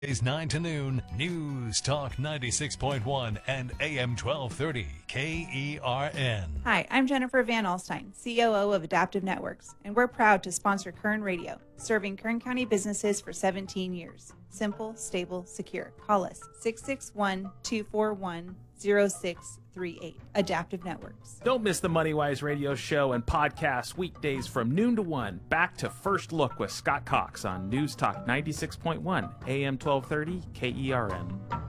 Is 9 to noon, News Talk 96.1 and AM 1230 KERN. Hi, I'm Jennifer Van Alstyne, COO of Adaptive Networks, and we're proud to sponsor Kern Radio, serving Kern County businesses for 17 years. Simple, stable, secure. Call us 661-241-0638. Adaptive Networks. Don't miss the MoneyWise radio show and podcast weekdays from noon to 1. Back to First Look with Scott Cox on News Talk 96.1 AM 1230 KERN.